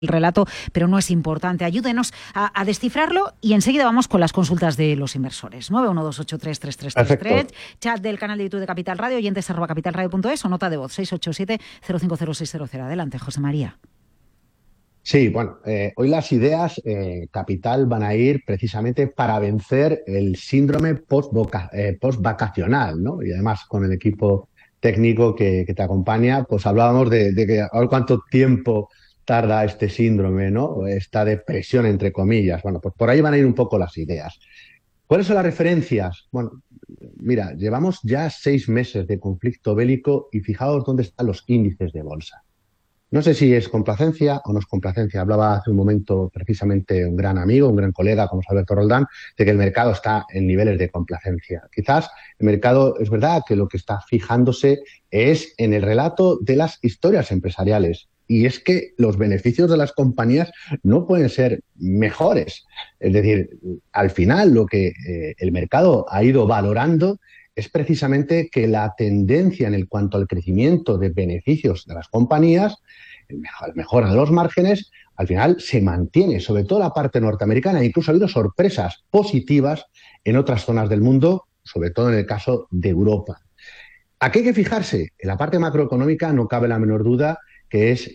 el relato, pero no es importante. Ayúdenos a descifrarlo y enseguida vamos con las consultas de los inversores. 912833333, chat del canal de YouTube de Capital Radio, oyentes@capitalradio.es o nota de voz 687-050600. Adelante, José María. Sí, bueno, hoy las ideas Capital van a ir precisamente para vencer el síndrome post-vacacional, ¿no? Y además con el equipo técnico que te acompaña, pues hablábamos de que a ver cuánto tiempo tarda este síndrome, ¿no? Esta depresión, entre comillas. Bueno, pues por ahí van a ir un poco las ideas. ¿Cuáles son las referencias? Bueno, mira, llevamos ya 6 meses de conflicto bélico y fijaos dónde están los índices de bolsa. No sé si es complacencia o no es complacencia. Hablaba hace un momento precisamente un gran amigo, un gran colega como es Alberto Roldán, de que el mercado está en niveles de complacencia. Quizás el mercado es verdad que lo que está fijándose es en el relato de las historias empresariales. Y es que los beneficios de las compañías no pueden ser mejores. Es decir, al final lo que el mercado ha ido valorando es precisamente que la tendencia en cuanto al crecimiento de beneficios de las compañías, mejora de los márgenes, al final se mantiene, sobre todo la parte norteamericana. Incluso ha habido sorpresas positivas en otras zonas del mundo, sobre todo en el caso de Europa. ¿A qué hay que fijarse? En la parte macroeconómica no cabe la menor duda que es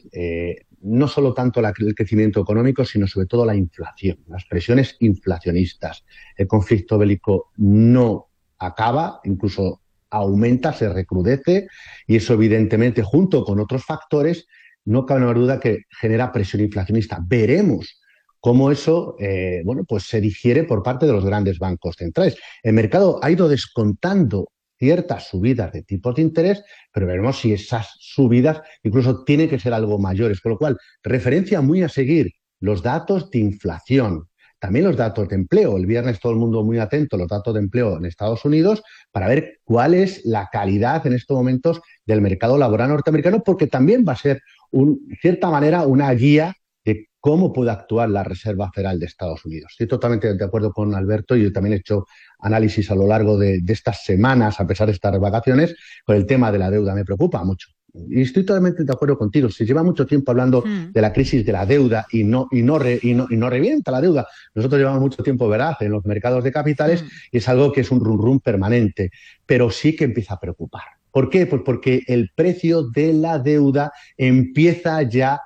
no solo tanto el crecimiento económico, sino sobre todo la inflación, las presiones inflacionistas. El conflicto bélico no acaba, incluso aumenta, se recrudece, y eso evidentemente junto con otros factores no cabe la menor duda que genera presión inflacionista. Veremos cómo eso pues se digiere por parte de los grandes bancos centrales. El mercado ha ido descontando ciertas subidas de tipos de interés, pero veremos si esas subidas incluso tienen que ser algo mayores, con lo cual referencia muy a seguir los datos de inflación. También los datos de empleo. El viernes todo el mundo muy atento a los datos de empleo en Estados Unidos para ver cuál es la calidad en estos momentos del mercado laboral norteamericano, porque también va a ser, de cierta manera, una guía de cómo puede actuar la Reserva Federal de Estados Unidos. Estoy totalmente de acuerdo con Alberto y yo también he hecho análisis a lo largo de estas semanas, a pesar de estas vacaciones, con el tema de la deuda. Me preocupa mucho. Y estoy totalmente de acuerdo contigo. Se lleva mucho tiempo hablando de la crisis de la deuda y no revienta la deuda. Nosotros llevamos mucho tiempo, ¿verdad?, en los mercados de capitales y es algo que es un rum permanente, pero sí que empieza a preocupar. ¿Por qué? Pues porque el precio de la deuda empieza ya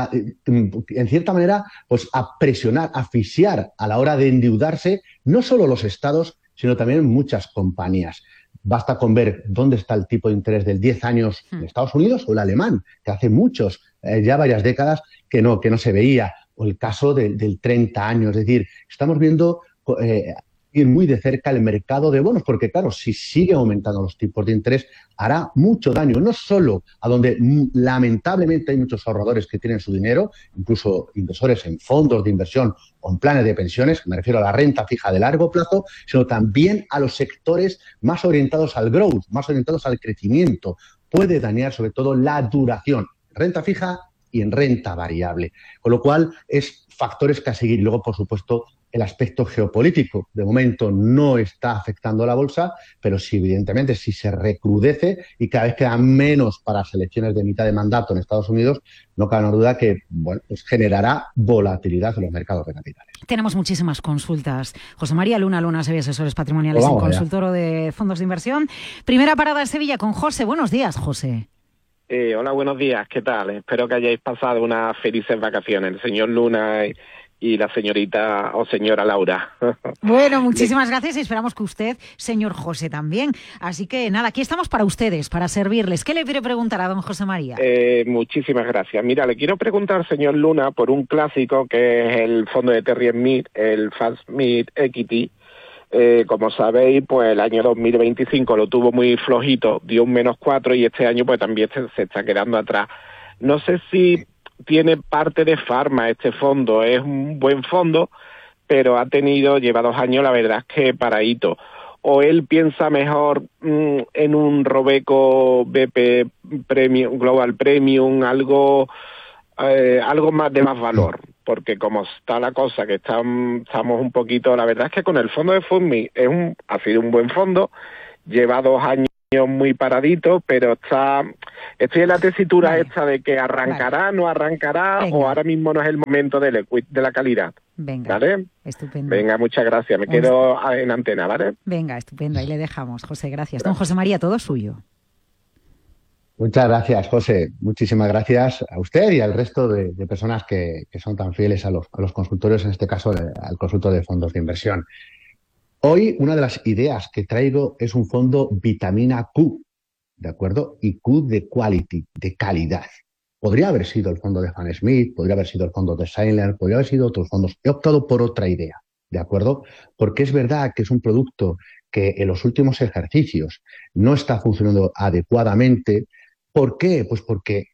en cierta manera, pues a presionar, a asfixiar a la hora de endeudarse, no solo los estados, sino también muchas compañías. Basta con ver dónde está el tipo de interés del 10 años en Estados Unidos o el alemán, que hace ya varias décadas que no se veía, o el caso del 30 años. Es decir, estamos viendo ir muy de cerca el mercado de bonos, porque claro, si sigue aumentando los tipos de interés, hará mucho daño, no solo a donde lamentablemente hay muchos ahorradores que tienen su dinero, incluso inversores en fondos de inversión o en planes de pensiones, me refiero a la renta fija de largo plazo, sino también a los sectores más orientados al growth, más orientados al crecimiento. Puede dañar sobre todo la duración, renta fija y en renta variable, con lo cual es factores que a seguir. Y luego, por supuesto, el aspecto geopolítico. De momento no está afectando a la bolsa, pero sí, evidentemente, si se recrudece y cada vez quedan menos para las elecciones de mitad de mandato en Estados Unidos, no cabe duda que pues generará volatilidad en los mercados de capitales. Tenemos muchísimas consultas. José María Luna, Sevi Asesores Patrimoniales y consultor de fondos de inversión. Primera parada de Sevilla con José. Buenos días, José. Hola, buenos días. ¿Qué tal? Espero que hayáis pasado unas felices vacaciones, el señor Luna y la señorita o señora Laura. Bueno, muchísimas gracias y esperamos que usted, señor José, también. Así que nada, aquí estamos para ustedes, para servirles. ¿Qué le quiere preguntar a don José María? Muchísimas gracias. Mira, le quiero preguntar, señor Luna, por un clásico que es el fondo de Terry Smith, el Fast Mid Equity. Como sabéis, pues el año 2025 lo tuvo muy flojito, dio un -4 y este año pues también se está quedando atrás. No sé si tiene parte de farma este fondo, es un buen fondo, pero lleva 2 años, la verdad es que paradito. O él piensa mejor en un Robeco BP Premium, Global Premium, algo más de más valor, porque como está la cosa, que estamos un poquito, la verdad es que con el fondo de FUMI ha sido un buen fondo, lleva 2 años muy paradito, pero estoy en la tesitura esta de que arrancará, no arrancará, o ahora mismo no es el momento de la calidad. Venga, ¿vale? Estupendo. Venga, muchas gracias. Me quedo en antena, ¿vale? Venga, estupendo. Ahí le dejamos, José. Gracias. Don José María, todo suyo. Muchas gracias, José. Muchísimas gracias a usted y al resto de personas que son tan fieles a los consultorios, en este caso al consultor de fondos de inversión. Hoy una de las ideas que traigo es un fondo vitamina Q, ¿de acuerdo? Y Q de quality, de calidad. Podría haber sido el fondo de Fan Smith, podría haber sido el fondo de Seiler, podría haber sido otros fondos. He optado por otra idea, ¿de acuerdo? Porque es verdad que es un producto que en los últimos ejercicios no está funcionando adecuadamente. ¿Por qué? Pues porque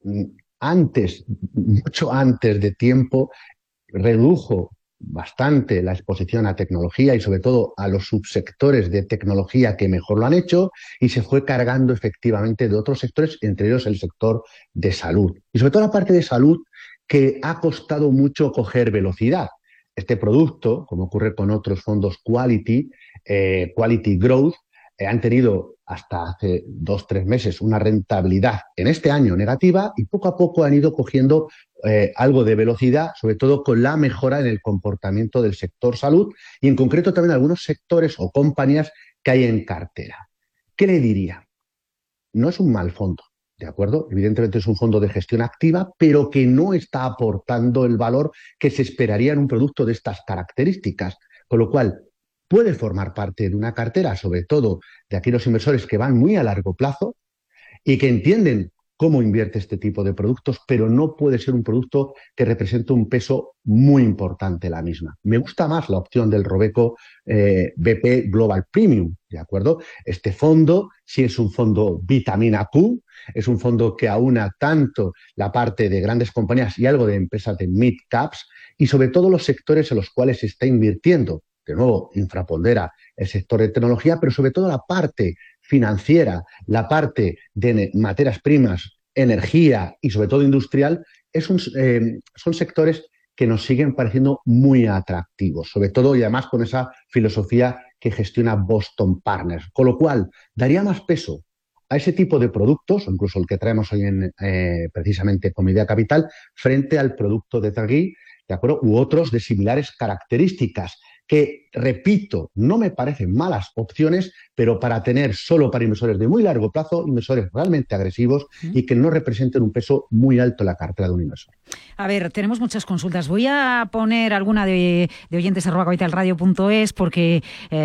mucho antes de tiempo, redujo bastante la exposición a tecnología y sobre todo a los subsectores de tecnología que mejor lo han hecho, y se fue cargando efectivamente de otros sectores, entre ellos el sector de salud. Y sobre todo la parte de salud, que ha costado mucho coger velocidad. Este producto, como ocurre con otros fondos Quality Growth, han tenido hasta hace 2-3 meses una rentabilidad en este año negativa, y poco a poco han ido cogiendo algo de velocidad, sobre todo con la mejora en el comportamiento del sector salud y en concreto también algunos sectores o compañías que hay en cartera. ¿Qué le diría? No es un mal fondo, ¿de acuerdo? Evidentemente es un fondo de gestión activa, pero que no está aportando el valor que se esperaría en un producto de estas características, con lo cual puede formar parte de una cartera, sobre todo de aquellos inversores que van muy a largo plazo y que entienden cómo invierte este tipo de productos, pero no puede ser un producto que represente un peso muy importante la misma. Me gusta más la opción del Robeco BP Global Premium, ¿de acuerdo? Este fondo sí es un fondo vitamina Q, es un fondo que aúna tanto la parte de grandes compañías y algo de empresas de mid caps, y sobre todo los sectores en los cuales se está invirtiendo. De nuevo, infrapondera el sector de tecnología, pero sobre todo la parte financiera, la parte de materias primas, energía y sobre todo industrial, son sectores que nos siguen pareciendo muy atractivos, sobre todo y además con esa filosofía que gestiona Boston Partners. Con lo cual, daría más peso a ese tipo de productos, incluso el que traemos hoy precisamente con Idea Capital, frente al producto de Draghi, ¿de acuerdo? U otros de similares características, que, repito, no me parecen malas opciones, pero solo para inversores de muy largo plazo, inversores realmente agresivos y que no representen un peso muy alto en la cartera de un inversor. A ver, tenemos muchas consultas. Voy a poner alguna de oyentes @capitalradio.es porque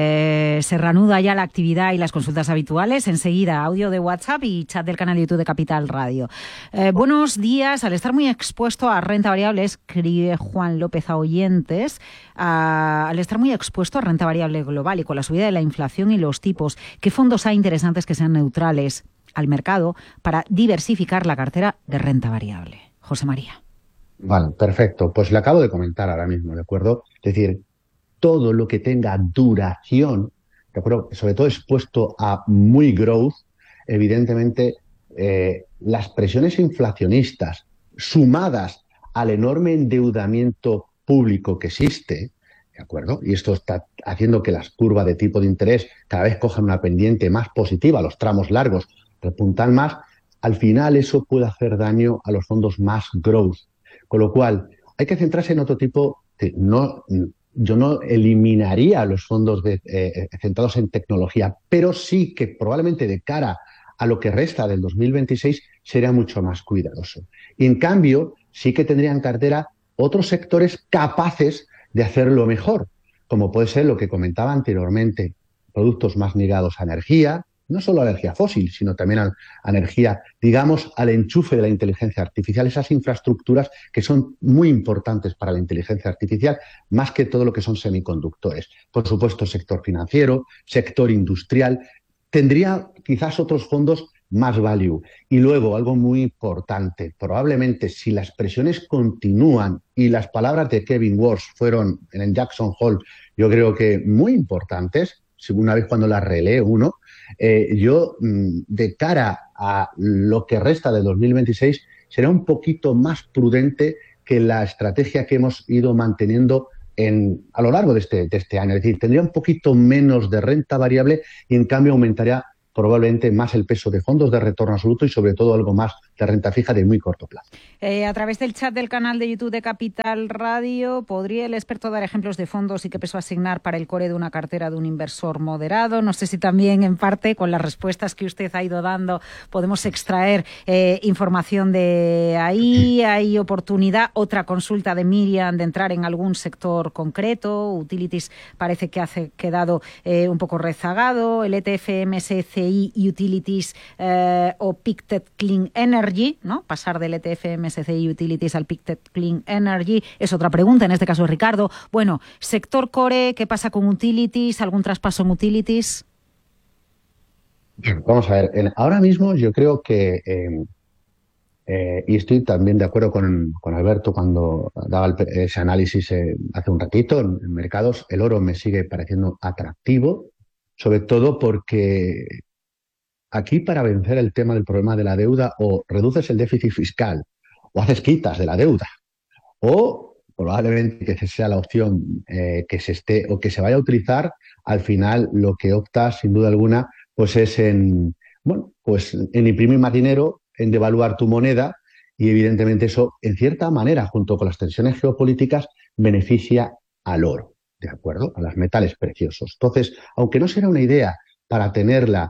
se reanuda ya la actividad y las consultas habituales. Enseguida, audio de WhatsApp y chat del canal de YouTube de Capital Radio. Buenos días. Al estar muy expuesto a renta variable, escribe Juan López a oyentes, al estar muy expuesto a renta variable global y con la subida de la inflación y los tipos, ¿qué fondos hay interesantes que sean neutrales al mercado para diversificar la cartera de renta variable? José María. Vale, perfecto. Pues le acabo de comentar ahora mismo, ¿de acuerdo? Es decir, todo lo que tenga duración, ¿de acuerdo? Sobre todo expuesto a muy growth, evidentemente las presiones inflacionistas sumadas al enorme endeudamiento público que existe, ¿de acuerdo? Y esto está haciendo que las curvas de tipo de interés cada vez cojan una pendiente más positiva, los tramos largos repuntan más. Al final eso puede hacer daño a los fondos más growth. Con lo cual, hay que centrarse en otro tipo yo no eliminaría los fondos centrados en tecnología, pero sí que probablemente de cara a lo que resta del 2026 sería mucho más cuidadoso. Y en cambio, sí que tendría en cartera otros sectores capaces de hacerlo mejor, como puede ser lo que comentaba anteriormente, productos más ligados a energía, no solo a energía fósil, sino también a energía, digamos, al enchufe de la inteligencia artificial, esas infraestructuras que son muy importantes para la inteligencia artificial, más que todo lo que son semiconductores. Por supuesto, sector financiero, sector industrial. Tendría quizás otros fondos más value. Y luego, algo muy importante, probablemente si las presiones continúan, y las palabras de Kevin Walsh fueron en Jackson Hole, yo creo que muy importantes, una vez cuando las relee uno, yo de cara a lo que resta de 2026 será un poquito más prudente que la estrategia que hemos ido manteniendo a lo largo de este año. Es decir, tendría un poquito menos de renta variable y en cambio aumentaría probablemente más el peso de fondos de retorno absoluto y sobre todo algo más de renta fija de muy corto plazo. A través del chat del canal de YouTube de Capital Radio, ¿podría el experto dar ejemplos de fondos y qué peso asignar para el core de una cartera de un inversor moderado? No sé si también, en parte, con las respuestas que usted ha ido dando, podemos extraer información de ahí. ¿Hay oportunidad? Otra consulta de Miriam de entrar en algún sector concreto. Utilities parece que ha quedado un poco rezagado. El ETF MSCI Utilities o Pictet Clean Energy, ¿no? Pasar del ETF MSCI Utilities al Pictet Clean Energy es otra pregunta, en este caso Ricardo. Bueno, sector core, ¿qué pasa con Utilities? ¿Algún traspaso en Utilities? Bien, vamos a ver, ahora mismo yo creo que, y estoy también de acuerdo con Alberto cuando daba ese análisis hace un ratito, en mercados el oro me sigue pareciendo atractivo, sobre todo porque aquí para vencer el tema del problema de la deuda o reduces el déficit fiscal o haces quitas de la deuda o probablemente que sea la opción que se esté o que se vaya a utilizar, al final lo que optas sin duda alguna pues es en imprimir más dinero, en devaluar tu moneda y evidentemente eso en cierta manera junto con las tensiones geopolíticas beneficia al oro, ¿de acuerdo? A los metales preciosos. Entonces, aunque no será una idea para tenerla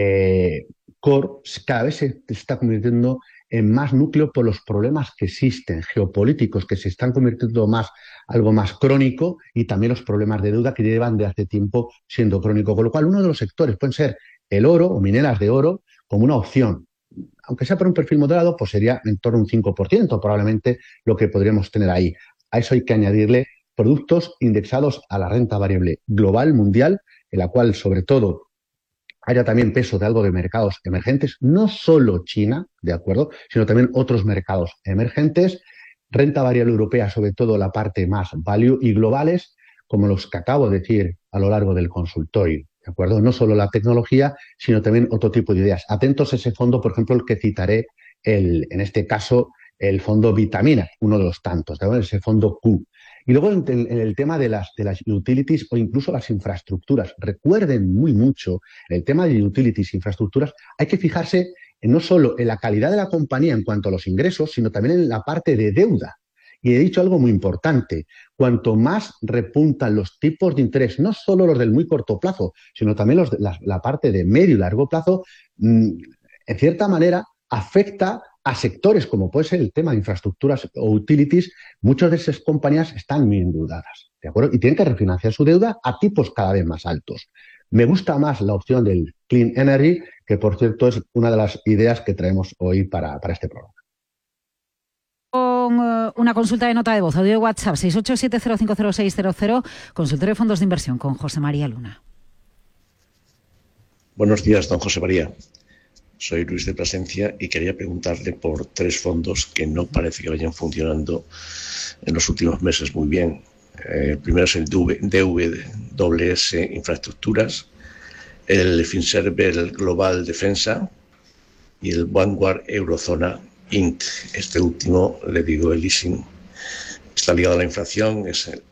core, cada vez se está convirtiendo en más núcleo por los problemas que existen geopolíticos, que se están convirtiendo más algo más crónico y también los problemas de deuda que llevan de hace tiempo siendo crónico. Con lo cual, uno de los sectores pueden ser el oro o mineras de oro como una opción. Aunque sea por un perfil moderado, pues sería en torno a un 5%, probablemente lo que podríamos tener ahí. A eso hay que añadirle productos indexados a la renta variable global, mundial, en la cual, sobre todo, haya también peso de algo de mercados emergentes, no solo China, ¿de acuerdo?, sino también otros mercados emergentes, renta variable europea, sobre todo la parte más value, y globales, como los que acabo de decir a lo largo del consultorio, ¿de acuerdo? No solo la tecnología, sino también otro tipo de ideas. Atentos a ese fondo, por ejemplo, el que citaré, en este caso, el fondo Vitamina, uno de los tantos, ¿de acuerdo? Ese fondo Q. Y luego en el tema de las utilities o incluso las infraestructuras. Recuerden muy mucho el tema de utilities, infraestructuras. Hay que fijarse no solo en la calidad de la compañía en cuanto a los ingresos, sino también en la parte de deuda. Y he dicho algo muy importante. Cuanto más repuntan los tipos de interés, no solo los del muy corto plazo, sino también la parte de medio y largo plazo, en cierta manera afecta a sectores como puede ser el tema de infraestructuras o utilities. Muchas de esas compañías están muy endeudadas, ¿de acuerdo? Y tienen que refinanciar su deuda a tipos cada vez más altos. Me gusta más la opción del Clean Energy, que por cierto es una de las ideas que traemos hoy para este programa. Una consulta de nota de voz, audio de WhatsApp 687050600, consultorio de fondos de inversión con José María Luna. Buenos días, don José María. Soy Luis de Plasencia y quería preguntarle por tres fondos que no parece que vayan funcionando en los últimos meses muy bien. El primero es el DWS Infraestructuras, el Finserver Global Defensa y el Vanguard Eurozona Inc. Este último, le digo, el leasing, está ligado a la inflación, es el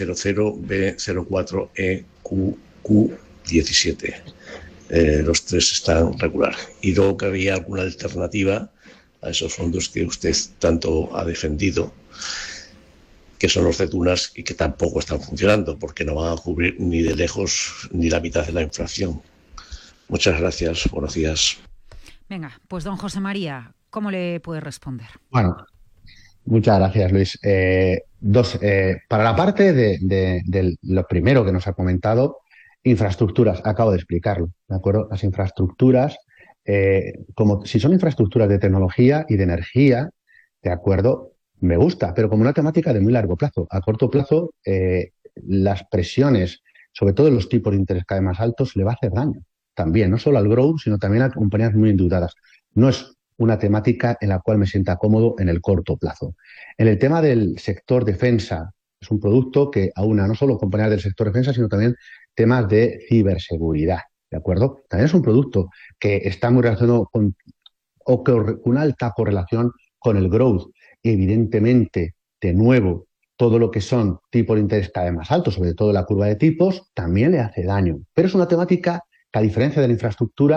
IE00B04EQQ17. Los tres están regular. Y luego que había alguna alternativa a esos fondos que usted tanto ha defendido, que son los de Dunas y que tampoco están funcionando porque no van a cubrir ni de lejos ni la mitad de la inflación. Muchas gracias. Buenos días. Venga, pues don José María, ¿cómo le puede responder? Bueno, muchas gracias, Luis. Para la parte de lo primero que nos ha comentado, infraestructuras, acabo de explicarlo, ¿de acuerdo? Las infraestructuras, como si son infraestructuras de tecnología y de energía, ¿de acuerdo? Me gusta, pero como una temática de muy largo plazo. A corto plazo, las presiones, sobre todo en los tipos de interés cada vez más altos, le va a hacer daño también, no solo al growth, sino también a compañías muy endeudadas. No es una temática en la cual me sienta cómodo en el corto plazo. En el tema del sector defensa, es un producto que aúna no solo compañías del sector defensa, sino también temas de ciberseguridad, ¿de acuerdo? También es un producto que está muy relacionado con una alta correlación con el growth. Evidentemente, de nuevo, todo lo que son tipos de interés cada vez más altos, sobre todo la curva de tipos, también le hace daño. Pero es una temática que, a diferencia de la infraestructura,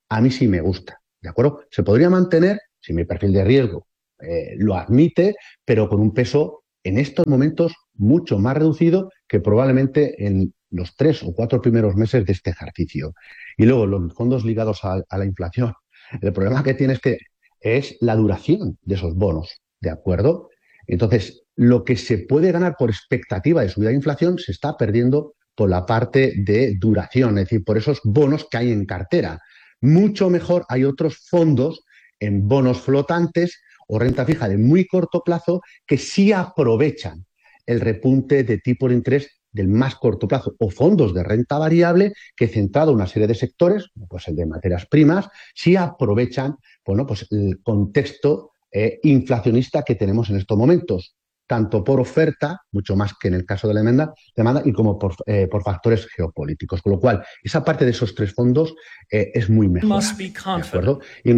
a mí sí me gusta, ¿de acuerdo? Se podría mantener si mi perfil de riesgo lo admite, pero con un peso en estos momentos mucho más reducido que probablemente en los 3 o 4 primeros meses de este ejercicio. Y luego los fondos ligados a la inflación. El problema que tiene es la duración de esos bonos, ¿de acuerdo? Entonces, lo que se puede ganar por expectativa de subida de inflación se está perdiendo por la parte de duración, es decir, por esos bonos que hay en cartera. Mucho mejor hay otros fondos en bonos flotantes o renta fija de muy corto plazo que sí aprovechan el repunte de tipo de interés del más corto plazo, o fondos de renta variable que, centrado en una serie de sectores, pues el de materias primas, sí aprovechan, bueno, pues el contexto inflacionista que tenemos en estos momentos, tanto por oferta, mucho más que en el caso de la demanda y como por factores geopolíticos. Con lo cual, esa parte de esos tres fondos es muy mejor. ¿De acuerdo? Y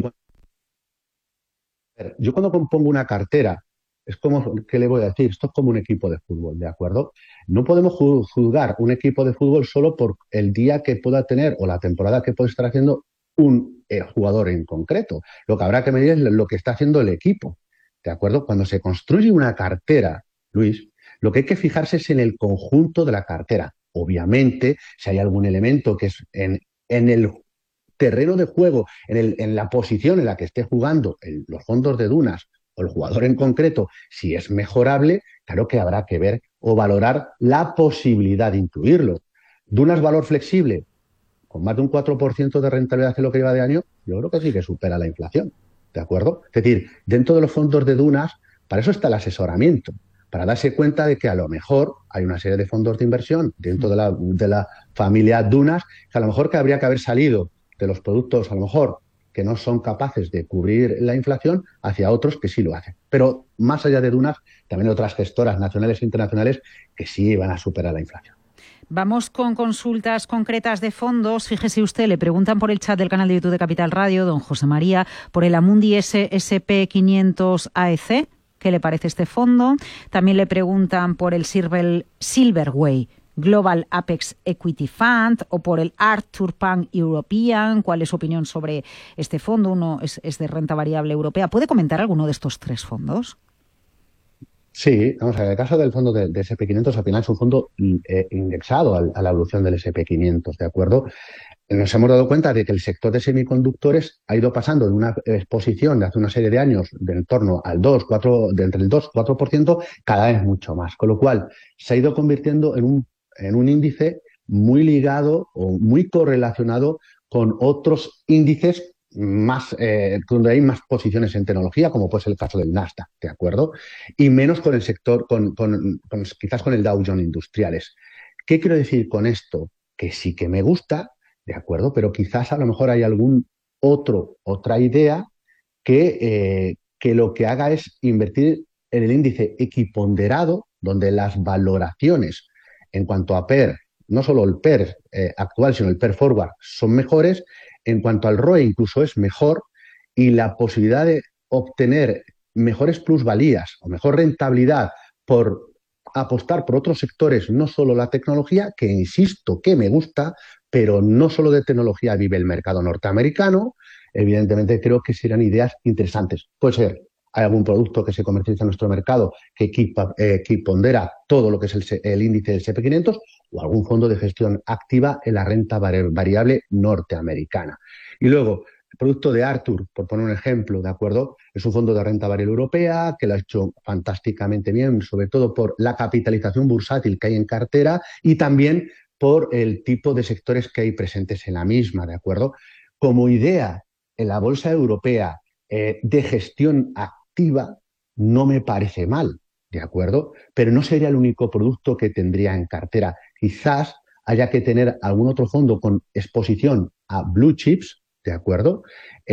yo cuando compongo una cartera, es como, ¿qué le voy a decir? Esto es como un equipo de fútbol, ¿de acuerdo? No podemos juzgar un equipo de fútbol solo por el día que pueda tener o la temporada que puede estar haciendo un jugador en concreto. Lo que habrá que medir es lo que está haciendo el equipo, ¿de acuerdo? Cuando se construye una cartera, Luis, lo que hay que fijarse es en el conjunto de la cartera. Obviamente, si hay algún elemento que es en el terreno de juego, en la posición en la que esté jugando los fondos de dunas o el jugador en concreto, si es mejorable, claro que habrá que ver o valorar la posibilidad de incluirlo. Dunas valor flexible, con más de un 4% de rentabilidad en lo que lleva de año, yo creo que sí que supera la inflación, ¿de acuerdo? Es decir, dentro de los fondos de dunas, para eso está el asesoramiento, para darse cuenta de que a lo mejor hay una serie de fondos de inversión dentro de la familia Dunas, que a lo mejor que habría que haber salido de los productos, a lo mejor, que no son capaces de cubrir la inflación, hacia otros que sí lo hacen. Pero más allá de Dunas, también hay otras gestoras nacionales e internacionales que sí van a superar la inflación. Vamos con consultas concretas de fondos. Fíjese usted, le preguntan por el chat del canal de YouTube de Capital Radio, don José María, por el Amundi SP500 AEC. ¿Qué le parece este fondo? También le preguntan por el Silverway Global Apex Equity Fund o por el Arthur Pan European. ¿Cuál es su opinión sobre este fondo? Uno es de renta variable europea. ¿Puede comentar alguno de estos tres fondos? Sí, vamos a ver, el caso del fondo de SP500 al final es un fondo indexado a la evolución del SP500, ¿de acuerdo? Nos hemos dado cuenta de que el sector de semiconductores ha ido pasando de una exposición de hace una serie de años de en torno al 2, 4, de entre el 2 y 4%, cada vez mucho más. Con lo cual, se ha ido convirtiendo en un índice muy ligado o muy correlacionado con otros índices más donde hay más posiciones en tecnología, como puede ser el caso del Nasdaq, ¿de acuerdo? Y menos con el sector, quizás con el Dow Jones Industriales. ¿Qué quiero decir con esto? Que sí que me gusta, ¿de acuerdo? Pero quizás a lo mejor hay otra idea que lo que haga es invertir en el índice equiponderado, donde las valoraciones en cuanto a PER, no solo el PER actual, sino el PER forward, son mejores. En cuanto al ROE, incluso es mejor, y la posibilidad de obtener mejores plusvalías o mejor rentabilidad por apostar por otros sectores, no solo la tecnología, que insisto que me gusta, pero no solo de tecnología vive el mercado norteamericano. Evidentemente creo que serán ideas interesantes. Puede ser, hay algún producto que se comercializa en nuestro mercado que equipondera todo lo que es el índice del SP500 o algún fondo de gestión activa en la renta variable norteamericana. Y luego, el producto de Arthur, por poner un ejemplo, ¿de acuerdo? Es un fondo de renta variable europea que lo ha hecho fantásticamente bien, sobre todo por la capitalización bursátil que hay en cartera y también por el tipo de sectores que hay presentes en la misma, ¿de acuerdo? Como idea, en la bolsa europea de gestión activa no me parece mal, ¿de acuerdo? Pero no sería el único producto que tendría en cartera. Quizás haya que tener algún otro fondo con exposición a blue chips, ¿de acuerdo?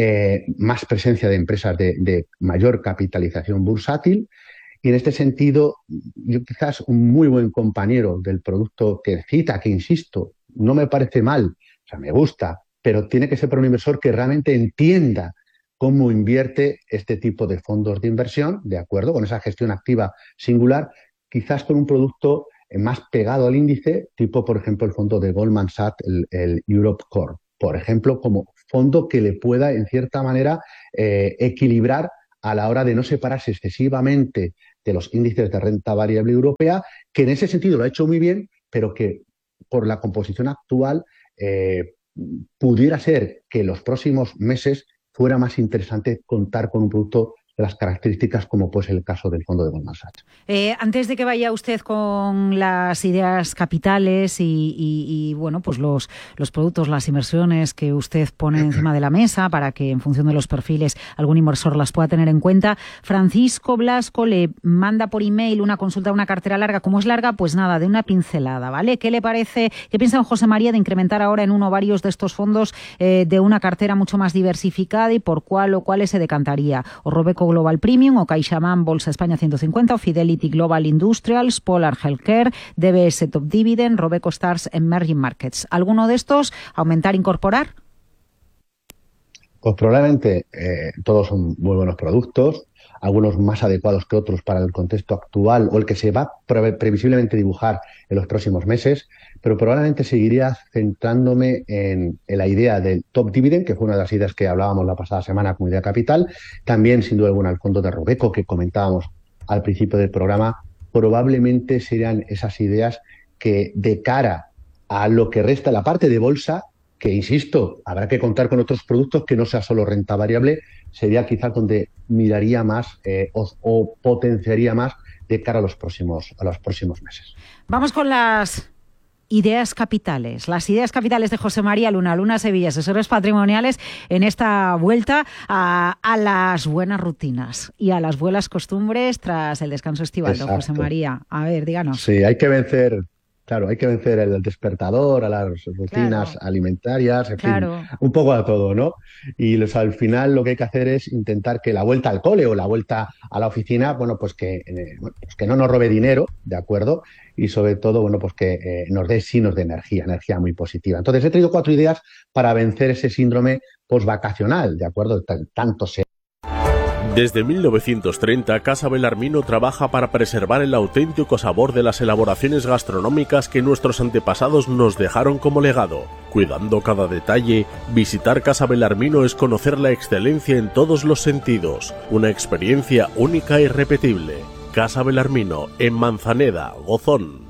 Más presencia de empresas de mayor capitalización bursátil. Y en este sentido, yo quizás un muy buen compañero del producto que cita, que insisto, no me parece mal, o sea, me gusta, pero tiene que ser para un inversor que realmente entienda cómo invierte este tipo de fondos de inversión, ¿de acuerdo? Con esa gestión activa singular, quizás con un producto más pegado al índice, tipo, por ejemplo, el fondo de Goldman Sachs, el Europe Core, por ejemplo, como fondo que le pueda, en cierta manera, equilibrar a la hora de no separarse excesivamente de los índices de renta variable europea, que en ese sentido lo ha hecho muy bien, pero que por la composición actual pudiera ser que en los próximos meses fuera más interesante contar con un producto de las características como pues el caso del fondo de Goldman Sachs. Antes de que vaya usted con las ideas capitales y bueno, pues los productos, las inversiones que usted pone encima de la mesa para que en función de los perfiles algún inversor las pueda tener en cuenta, Francisco Blasco le manda por email una consulta a una cartera larga. Como es larga, pues nada, de una pincelada, ¿vale? ¿Qué le parece, qué piensa don José María de incrementar ahora en uno o varios de estos fondos de una cartera mucho más diversificada y por cuál o cuáles se decantaría? O Robeco Global Premium, o CaixaBank Bolsa España 150, o Fidelity Global Industrials, Polar Healthcare, DBS Top Dividend, Robeco Stars Emerging Markets. ¿Alguno de estos aumentar, incorporar? Pues probablemente todos son muy buenos productos, algunos más adecuados que otros para el contexto actual o el que se va previsiblemente dibujar en los próximos meses, pero probablemente seguiría centrándome en la idea del Top Dividend, que fue una de las ideas que hablábamos la pasada semana con Idea Capital, también sin duda alguna el fondo de Robeco que comentábamos al principio del programa. Probablemente serían esas ideas que de cara a lo que resta la parte de bolsa, que insisto, habrá que contar con otros productos que no sea solo renta variable, sería quizás donde miraría más o potenciaría más de cara a los próximos meses. Vamos con las ideas capitales. Las ideas capitales de José María Luna, Luna Sevilla, asesores patrimoniales, en esta vuelta a las buenas rutinas y a las buenas costumbres tras el descanso estival. Don José María, a ver, díganos. Sí, hay que vencer el despertador, a las rutinas alimentarias, en fin, un poco a todo, ¿no? Y al final lo que hay que hacer es intentar que la vuelta al cole o la vuelta a la oficina, bueno, pues que no nos robe dinero, ¿de acuerdo? Y sobre todo, bueno, pues que nos dé signos de energía muy positiva. Entonces he traído 4 ideas para vencer ese síndrome postvacacional, ¿de acuerdo? Tanto sea. Desde 1930, Casa Belarmino trabaja para preservar el auténtico sabor de las elaboraciones gastronómicas que nuestros antepasados nos dejaron como legado. Cuidando cada detalle, visitar Casa Belarmino es conocer la excelencia en todos los sentidos. Una experiencia única e irrepetible. Casa Belarmino, en Manzaneda, Gozón.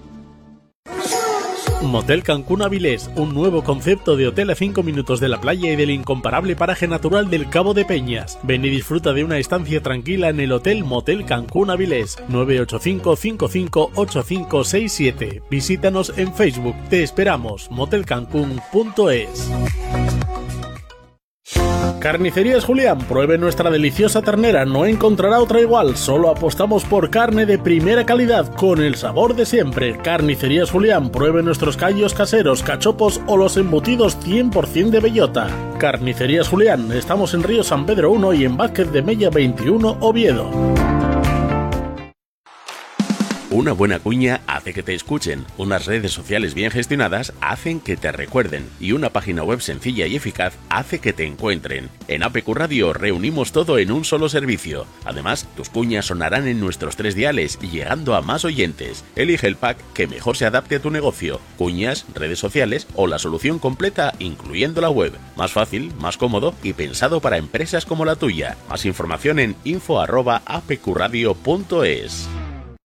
Motel Cancún Avilés, un nuevo concepto de hotel a 5 minutos de la playa y del incomparable paraje natural del Cabo de Peñas. Ven y disfruta de una estancia tranquila en el Hotel Motel Cancún Avilés, 985-558567. Visítanos en Facebook. Te esperamos. motelcancún.es. Carnicerías Julián, pruebe nuestra deliciosa ternera, no encontrará otra igual, solo apostamos por carne de primera calidad, con el sabor de siempre. Carnicerías Julián, pruebe nuestros callos caseros, cachopos o los embutidos 100% de bellota. Carnicerías Julián, estamos en Río San Pedro 1 y en Vázquez de Mella 21, Oviedo. Una buena cuña hace que te escuchen, unas redes sociales bien gestionadas hacen que te recuerden y una página web sencilla y eficaz hace que te encuentren. En APQ Radio reunimos todo en un solo servicio. Además, tus cuñas sonarán en nuestros 3 diales, llegando a más oyentes. Elige el pack que mejor se adapte a tu negocio. Cuñas, redes sociales o la solución completa, incluyendo la web. Más fácil, más cómodo y pensado para empresas como la tuya. Más información en info@apqradio.es.